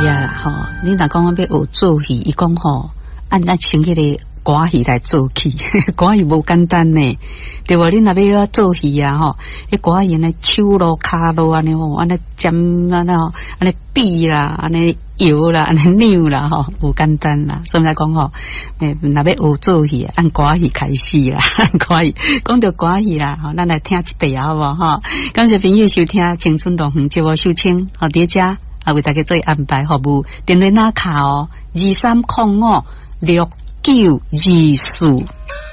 啦吼，你若讲要学做戏，伊讲吼，按先迄个歌戏来做起，歌戏无简单呢，对无？你若要做戏啊吼，迄歌戏呢手咯、骹咯安尼吼，安尼尖安尼吼，安尼比啦，安尼摇啦，安尼扭啦吼，无简单啦。所以来讲吼，若要学做戏，按歌戏开始啦，按歌戏。讲到歌戏啦，吼，咱来听一段好无吼？感谢朋友收听《青春动园》节目收听，好，伫遮啊为大家做安排服务，电话那卡哦，23056924。